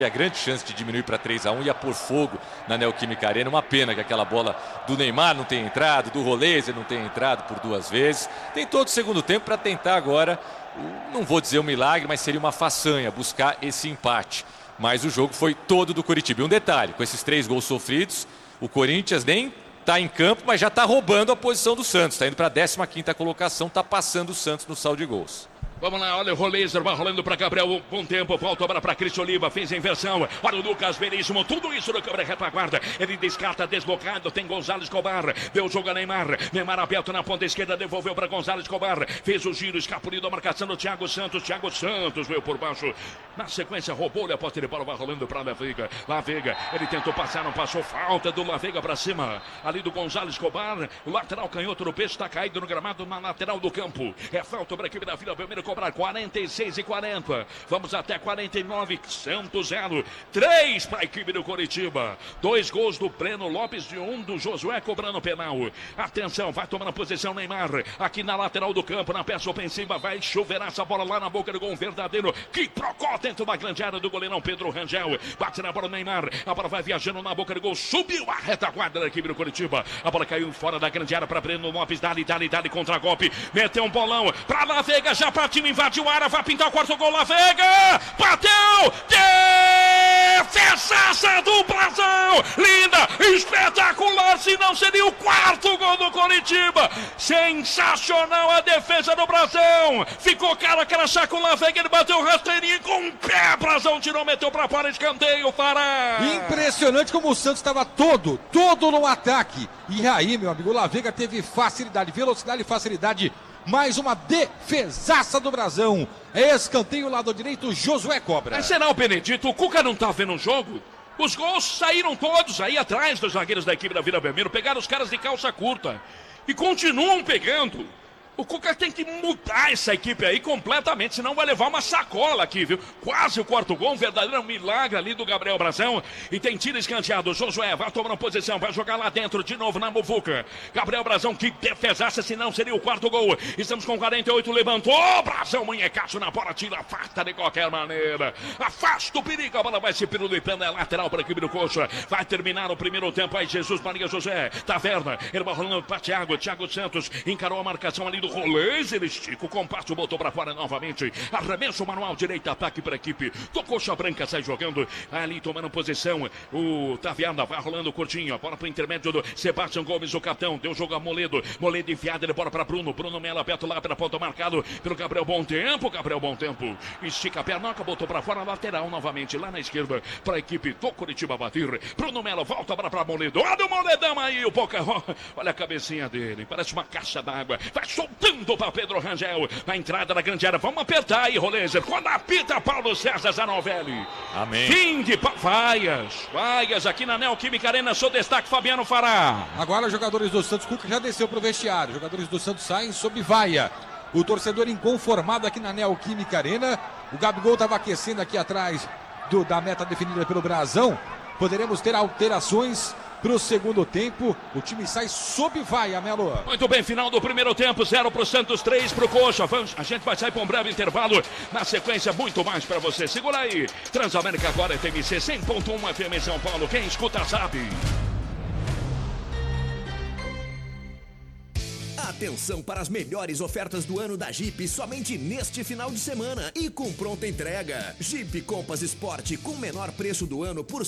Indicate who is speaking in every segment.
Speaker 1: A grande chance de diminuir para 3-1 ia pôr fogo na Neoquímica Arena. Uma pena que aquela bola do Neymar não tenha entrado, do Roleiser não tenha entrado por 2 vezes. Tem todo o segundo tempo para tentar agora, não vou dizer um milagre, mas seria uma façanha buscar esse empate. Mas o jogo foi todo do Coritiba. E um detalhe, com esses 3 gols sofridos, o Corinthians nem está em campo, mas já está roubando a posição do Santos. Está indo para a 15ª colocação, está passando o Santos no saldo de gols.
Speaker 2: Vamos lá, olha o Roleiser, vai rolando para Gabriel, bom tempo, volta agora para Cristian Oliva, fez a inversão, olha o Lucas Veríssimo, tudo isso no câmera retaguarda, ele descarta, deslocado, tem Gonzalo Escobar, deu o jogo a Neymar aberto na ponta esquerda, devolveu para Gonzalo Escobar, fez o giro, escapulido a marcação do Thiago Santos veio por baixo, na sequência roubou-lhe a posse de bola, vai rolando para La Vega, ele tentou passar, não passou, falta do La Vega para cima, ali do Gonzalo Escobar, o lateral canhoto do Peixe está caído no gramado, na lateral do campo, é falta para a equipe da Vila Belmiro, cobrar 46-40. Vamos até 49. Santos 0. 3 para a equipe do Coritiba. 2 gols do Breno Lopes e 1 do Josué cobrando penal. Atenção, vai tomando posição Neymar. Aqui na lateral do campo, na peça ofensiva. Vai chover essa bola lá na boca do gol. Verdadeiro. Que procó dentro da grande área do goleirão Pedro Rangel. Bate na bola Neymar. A bola vai viajando na boca do gol. Subiu a retaguarda da equipe do Coritiba. A bola caiu fora da grande área para Breno Lopes. Dali contra golpe. Meteu um bolão para La Vega. Já partiu. Invadiu a área, vai pintar o quarto gol, La Vega, bateu, defesaça do Brasão, linda, espetacular, se não seria o 4º gol do Coritiba, sensacional a defesa do Brasão, ficou cara com o La Vega, ele bateu o rasteirinho com o pé, Brasão tirou, meteu pra fora, escanteio, Fará.
Speaker 3: Impressionante como o Santos estava todo no ataque, e aí, meu amigo, o La Vega teve facilidade, velocidade e facilidade. Mais uma defesaça do Brasão. Escanteio lado direito, Josué cobra.
Speaker 2: Mas será o Benedito? O Cuca não tá vendo o jogo? Os gols saíram todos aí atrás dos zagueiros da equipe da Vila Belmiro. Pegaram os caras de calça curta. E continuam pegando. O Cuca tem que mudar essa equipe aí completamente, senão vai levar uma sacola aqui, viu? Quase o 4º gol, um verdadeiro milagre ali do Gabriel Brasão. E tem tiro escanteado, Josué vai tomando posição, vai jogar lá dentro de novo na muvuca. Gabriel Brasão, que defesaça, senão seria o 4º gol. Estamos com 48, levantou, Brasão, munhecaço na bola, tira, afasta de qualquer maneira. Afasta o perigo, a bola vai se pirulitando, é lateral para a equipe do Coxa. Vai terminar o primeiro tempo aí, Jesus Maria José, Taverna, ele vai rolando para Thiago Santos, encarou a marcação ali do Roleiser, estica o compasso, botou pra fora novamente, arremesso manual, direito, ataque pra equipe do Coxa Branca, sai jogando, ali tomando posição, o Taviana vai rolando curtinho, a bola pro intermédio do Sebastião Gomes, o capitão, deu jogo a Moledo enfiado, ele bora pra Bruno Melo aberto lá pela ponta, marcado pelo Gabriel Bom Tempo, estica a pernoca, botou pra fora, lateral novamente, lá na esquerda, pra equipe do Coritiba bater, Bruno Melo volta pra Moledo, olha o Moledão aí, o Boca, olha a cabecinha dele, parece uma caixa d'água, vai soltando para Pedro Rangel, na entrada da grande área, vamos apertar aí, Roleiser, quando apita Paulo César Zanovelli.
Speaker 1: Amém.
Speaker 2: Fim de vaias aqui na Neoquímica Arena, seu destaque, Fabiano Fará.
Speaker 3: Agora os jogadores do Santos, Cuca já desceu pro vestiário, os jogadores do Santos saem sob vaia. O torcedor inconformado aqui na Neoquímica Arena, o Gabigol estava aquecendo aqui atrás da meta definida pelo Brasão, poderemos ter alterações para o segundo tempo, o time sai sob vaia, Melo.
Speaker 2: Muito bem, final do primeiro tempo, 0 para o Santos, 3 para o Coxa. A gente vai sair para um breve intervalo, na sequência muito mais para você. Segura aí, Transamérica agora é TMC 100.1 FM São Paulo, quem escuta sabe.
Speaker 4: Atenção para as melhores ofertas do ano da Jeep somente neste final de semana e com pronta entrega. Jeep Compass Sport com menor preço do ano por R$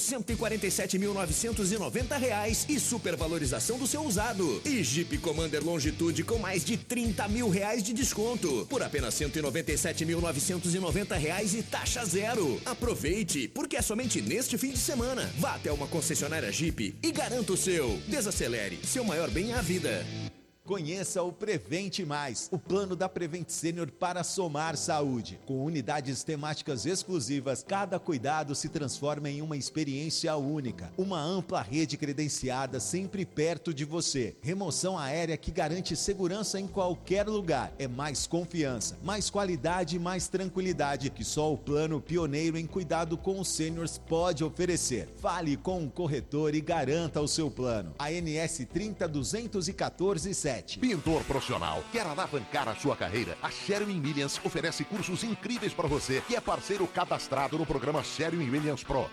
Speaker 4: 147.990 e supervalorização do seu usado. E Jeep Commander Longitude com mais de R$ 30 mil de desconto por apenas R$ 197.990 e taxa zero. Aproveite, porque é somente neste fim de semana. Vá até uma concessionária Jeep e garanta o seu. Desacelere, seu maior bem é a vida.
Speaker 5: Conheça o Prevente Mais, o plano da Prevent Senior para somar saúde. Com unidades temáticas exclusivas, cada cuidado se transforma em uma experiência única. Uma ampla rede credenciada sempre perto de você. Remoção aérea que garante segurança em qualquer lugar. É mais confiança, mais qualidade e mais tranquilidade que só o plano pioneiro em cuidado com os seniors pode oferecer. Fale com um corretor e garanta o seu plano. ANS 30 214 7. 37.
Speaker 6: Pintor profissional, quer alavancar a sua carreira? A Sherwin-Williams oferece cursos incríveis para você que é parceiro cadastrado no programa Sherwin-Williams Pro.